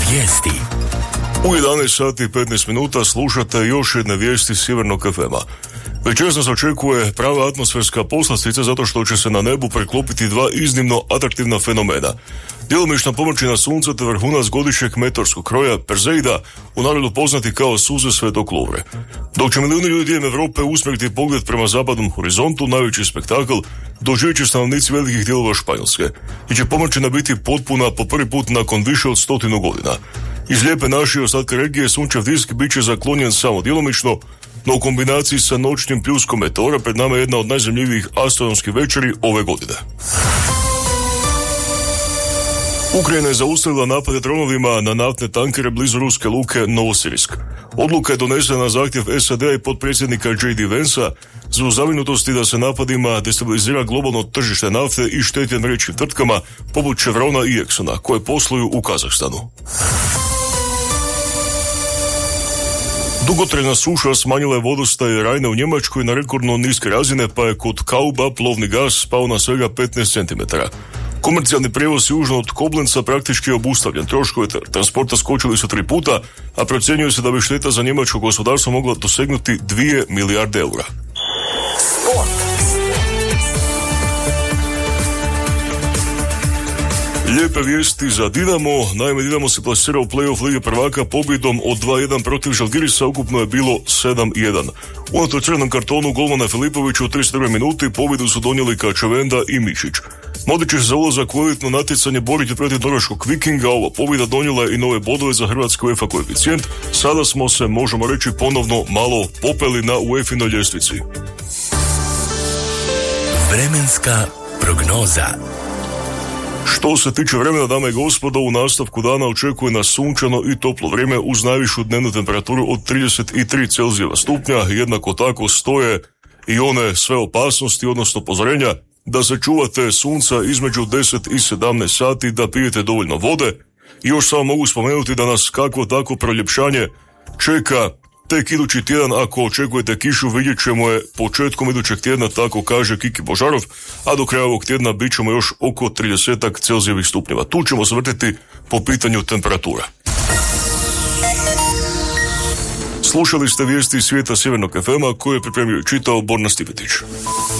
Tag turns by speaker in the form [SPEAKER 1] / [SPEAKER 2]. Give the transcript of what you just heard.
[SPEAKER 1] Vijesti.
[SPEAKER 2] U 11 sati i 15 minuta slušate još jedne vijesti Sjevernog FM-a. Večeras nas očekuje prava atmosferska poslastica zato što će se na nebu preklopiti dva iznimno atraktivna fenomena. Djelomična pomrčina sunca te vrhunac godišnjeg meteorskog kroja Perseida, u narodu poznati kao suze Svetog Lovre. Dok će milijuni ljudi diljem Europe usmjeriti pogled prema zapadnom horizontu, najveći spektakl doživjet će stanovnici velikih dijelova Španjolske, i će pomrčina biti potpuna po prvi put nakon više od 100 godina. Iz lijepe naše ostatke regije sunčev disk bit će zaklonjen samo djelomično, no u kombinaciji sa noćnim pljuskom meteora pred nama je jedna od najzanimljivijih astronomskih večeri ove godine. Ukrajina je zaustavila napade dronovima na naftne tankere blizu ruske luke Novosirsk. Odluka je donesena na zahtjev SAD-a i potpredsjednika J.D. Vansa zbog zabrinutosti da se napadima destabilizira globalno tržište nafte i šteti američkim tvrtkama poput Chevrona i Exxona koje posluju u Kazahstanu. Dugotrajna suša smanjila je vodostaj Rajne u Njemačkoj na rekordno niske razine, pa je kod Kauba plovni gas spao na svega 15 cm. Komercijalni prijevoz južno od Koblenca praktički je obustavljen. Troškovi transporta skočili su 3 puta, a procjenjuje se da bi šteta za njemačko gospodarstvo mogla dosegnuti 2 milijarde eura. Lijepe vijesti za Dinamo. Naime, Dinamo se plasirao u play-off Lige prvaka pobjedom od 2-1 protiv Žalgirisa, ukupno je bilo 7-1. Unatoč crvenom kartonu golmana Filipovića u 32. minuti pobjedu su donijeli Kačavenda i Mišić. Modrić će se za ulazak u elitno natjecanje boriti protiv norveškog Vikinga. Ova pobjeda donijela je i nove bodove za hrvatski UEFA koeficijent. Sada smo se, možemo reći, ponovno malo popeli na UEFA-inoj ljestvici.
[SPEAKER 1] Vremenska prognoza.
[SPEAKER 2] Što se tiče vremena, dame i gospodo, u nastavku dana očekuje nas sunčano i toplo vrijeme uz najvišu dnevnu temperaturu od 33 Celzijeva stupnja. Jednako tako stoje i one sve opasnosti, odnosno upozorenja da se čuvate sunca između 10 i 17 sati, da pijete dovoljno vode. I još samo mogu spomenuti da nas kakvo tako proljepšanje čeka tek idući tjedan. Ako očekujete kišu, vidjet ćemo je početkom idućeg tjedna, tako kaže Kiki Božarov, a do kraja ovog tjedna bit ćemo još oko 30 Celzijevih stupnjeva. Tu ćemo se vrtiti po pitanju temperatura. Slušali ste vijesti iz svijeta Sjevernog FM-a koje je pripremio i čitao Borna Stipetić.